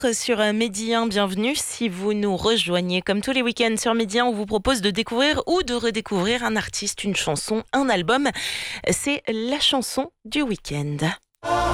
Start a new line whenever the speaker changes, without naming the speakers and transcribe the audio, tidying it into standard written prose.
Sur Midi 1, bienvenue. Si vous nous rejoignez, comme tous les week-ends sur Midi 1, on vous propose de découvrir ou de redécouvrir un artiste, une chanson, un album. C'est la chanson du week-end.